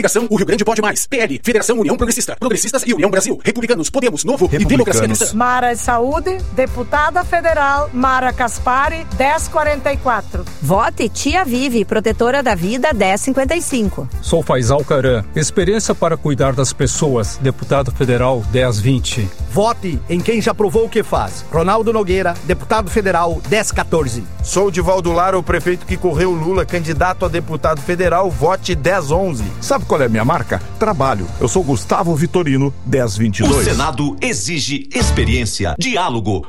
Coligação O Rio Grande Pode Mais. PL, Federação União Progressista. Progressistas e União Brasil. Republicanos, Podemos, Novo e Democracia Cristã. Mara Saúde, deputada federal Mara Caspari, 1044. Vote Tia Vive, protetora da vida, 1055. Sou Faisal Caran, experiência para cuidar das pessoas, deputado federal, 1020. Vote em quem já provou o que faz. Ronaldo Nogueira, deputado federal, 1014. Sou Divaldo Lara, o prefeito que correu Lula, candidato a deputado federal, vote 1011. Sabe qual é a minha marca? Trabalho. Eu sou Gustavo Vitorino, 1022. O Senado exige experiência, diálogo,